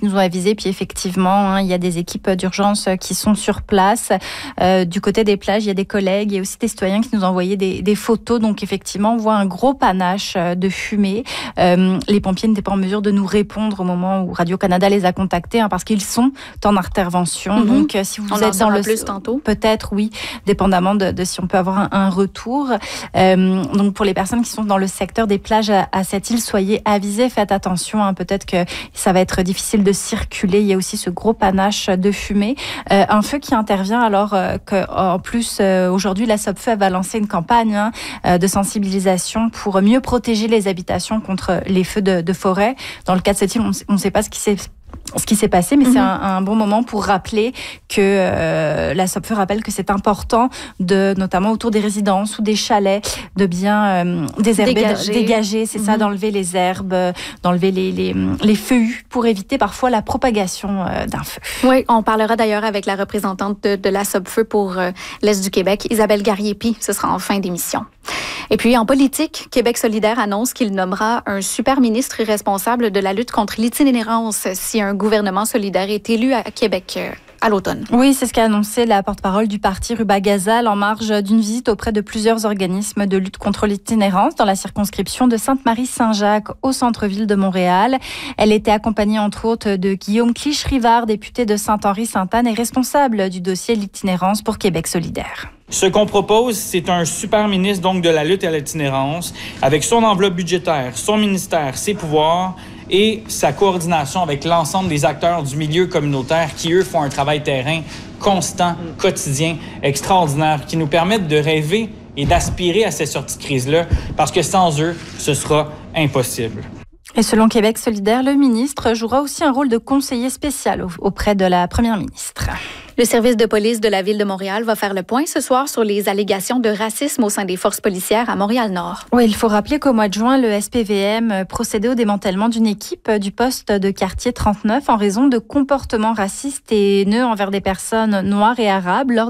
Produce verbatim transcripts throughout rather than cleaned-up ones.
qui nous ont avisé. Puis effectivement, hein, il y a des équipes d'urgence qui sont sur place. Euh, du côté des plages, il y a des collègues et aussi des citoyens qui nous ont envoyé des, des photos. Donc effectivement, on voit un gros panache de fumée. Euh, les pompiers n'étaient pas en mesure de nous répondre au moment où Radio-Canada les a contactés, hein, parce qu'ils sont en intervention. Mm-hmm. Donc si vous on êtes dans le plus tantôt. Peut-être, oui, dépendamment de, de si on peut avoir un, un retour. Euh, donc pour les personnes qui sont dans le secteur des plages à, à cette île, soyez avisés, faites attention. Hein, peut-être que ça va être difficile de circuler. Il y a aussi ce gros panache de fumée. Euh, un feu qui intervient alors euh, qu'en plus, euh, aujourd'hui, la Sopfeu va lancer une campagne hein, euh, de sensibilisation pour mieux protéger les habitations contre les feux de, de forêt. Dans le cas de cette île, on ne sait pas ce qui s'est ce qui s'est passé, mais mmh. c'est un, un bon moment pour rappeler que euh, la Sopfeu rappelle que c'est important, de, notamment autour des résidences ou des chalets, de bien euh, désherber, dégager, de, dégager c'est mmh. ça, d'enlever les herbes, d'enlever les, les, les feuillus pour éviter parfois la propagation euh, d'un feu. Oui, on parlera d'ailleurs avec la représentante de, de la Sopfeu pour euh, l'Est du Québec, Isabelle Garriépi. Ce sera en fin d'émission. Et puis, en politique, Québec solidaire annonce qu'il nommera un super ministre responsable de la lutte contre l'itinérance si un gouvernement solidaire est élu à Québec euh, à l'automne. Oui, c'est ce qu'a annoncé la porte-parole du parti, Ruba Gazal, en marge d'une visite auprès de plusieurs organismes de lutte contre l'itinérance dans la circonscription de Sainte-Marie-Saint-Jacques au centre-ville de Montréal. Elle était accompagnée entre autres de Guillaume Clich-Rivard, député de Saint-Henri-Sainte-Anne et responsable du dossier l'itinérance pour Québec solidaire. Ce qu'on propose, c'est un super ministre donc de la lutte à l'itinérance, avec son enveloppe budgétaire, son ministère, ses pouvoirs et sa coordination avec l'ensemble des acteurs du milieu communautaire qui, eux, font un travail terrain constant, quotidien, extraordinaire, qui nous permettent de rêver et d'aspirer à ces sorties de crise-là, parce que sans eux, ce sera impossible. Et selon Québec solidaire, le ministre jouera aussi un rôle de conseiller spécial auprès de la première ministre. Le service de police de la Ville de Montréal va faire le point ce soir sur les allégations de racisme au sein des forces policières à Montréal-Nord. Oui, il faut rappeler qu'au mois de juin, le S P V M procédait au démantèlement d'une équipe du poste de quartier trente-neuf en raison de comportements racistes et haineux envers des personnes noires et arabes lors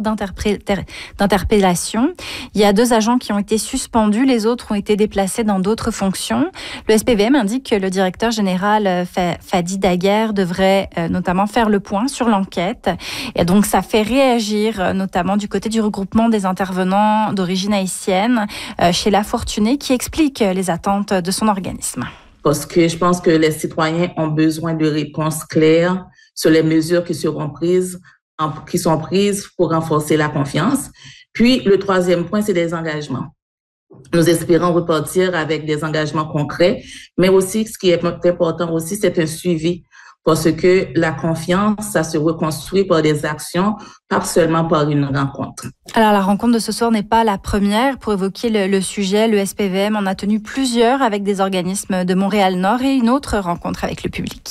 d'interpellations. Il y a deux agents qui ont été suspendus, les autres ont été déplacés dans d'autres fonctions. Le S P V M indique que le directeur général Fadi Daguerre devrait notamment faire le point sur l'enquête. Et donc, ça fait réagir, notamment du côté du regroupement des intervenants d'origine haïtienne, euh, Sheila Fortuné, qui explique les attentes de son organisme. Parce que je pense que les citoyens ont besoin de réponses claires sur les mesures qui seront prises, en, qui sont prises pour renforcer la confiance. Puis, le troisième point, c'est des engagements. Nous espérons repartir avec des engagements concrets, mais aussi, ce qui est important aussi, c'est un suivi. Parce que la confiance, ça se reconstruit par des actions, pas seulement par une rencontre. Alors, la rencontre de ce soir n'est pas la première. Pour évoquer le, le sujet, le S P V M en a tenu plusieurs avec des organismes de Montréal-Nord et une autre rencontre avec le public.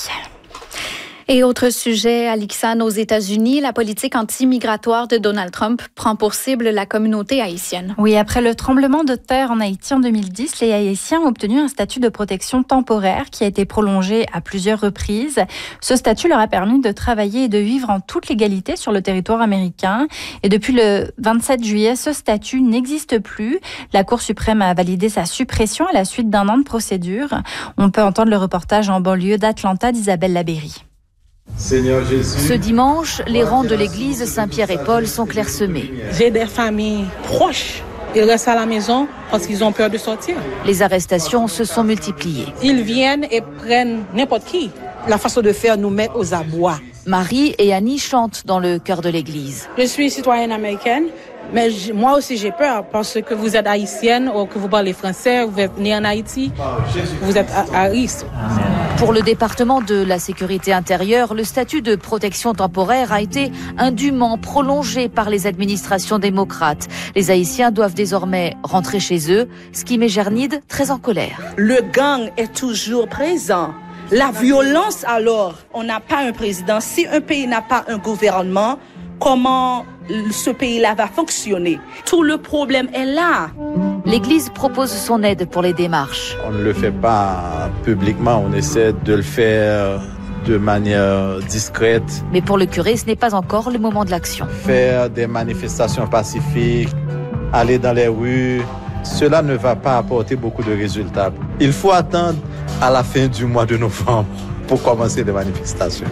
Et autre sujet, Alixane, aux États-Unis, la politique anti-migratoire de Donald Trump prend pour cible la communauté haïtienne. Oui, après le tremblement de terre en Haïti en deux mille dix, les Haïtiens ont obtenu un statut de protection temporaire qui a été prolongé à plusieurs reprises. Ce statut leur a permis de travailler et de vivre en toute légalité sur le territoire américain. Et depuis le vingt-sept juillet, ce statut n'existe plus. La Cour suprême a validé sa suppression à la suite d'un an de procédure. On peut entendre le reportage en banlieue d'Atlanta d'Isabelle Labéry. Seigneur Jésus. Ce dimanche, les rangs de l'église Saint-Pierre et Paul sont clairsemés. J'ai des familles proches. Ils restent à la maison parce qu'ils ont peur de sortir. Les arrestations se sont multipliées. Ils viennent et prennent n'importe qui. La façon de faire nous met aux abois. Marie et Annie chantent dans le chœur de l'église. Je suis citoyenne américaine, mais j- moi aussi j'ai peur parce que vous êtes haïtienne ou que vous parlez français, vous êtes née en Haïti, vous êtes à, à risque. Pour le département de la sécurité intérieure, le statut de protection temporaire a été indûment prolongé par les administrations démocrates. Les Haïtiens doivent désormais rentrer chez eux, ce qui met Gernide très en colère. Le gang est toujours présent. La violence, alors, on n'a pas un président. Si un pays n'a pas un gouvernement, comment ce pays-là va fonctionner? Tout le problème est là. L'Église propose son aide pour les démarches. On ne le fait pas publiquement, on essaie de le faire de manière discrète. Mais pour le curé, ce n'est pas encore le moment de l'action. Faire des manifestations pacifiques, aller dans les rues, cela ne va pas apporter beaucoup de résultats. Il faut attendre à la fin du mois de novembre pour commencer les manifestations.